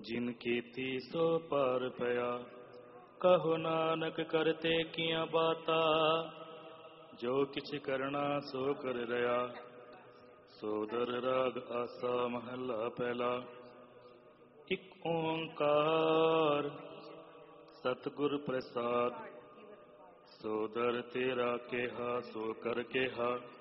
ਜਿਨ ਕੀਤੀ ਸੋ ਪਰ ਪਿਆ। ਕਹੋ ਨਾਨਕ ਕਰਤੇ ਕੀਆਂ ਬਾਤਾ, ਜੋ ਕਿਛ ਕਰਨਾ ਸੋ ਕਰ ਰਿਹਾ। ਸੋਦਰ ਰਾਗ ਆਸਾ ਮਹੱਲਾ ਪਹਿਲਾ। ਇਕ ਓੰਕਾਰ ਸਤਿਗੁਰ ਪ੍ਰਸਾਦ, ਸੋਦਰ ਤੇਰਾ ਕਿਹਾ ਸੋ ਕਰ ਕਿਹਾ।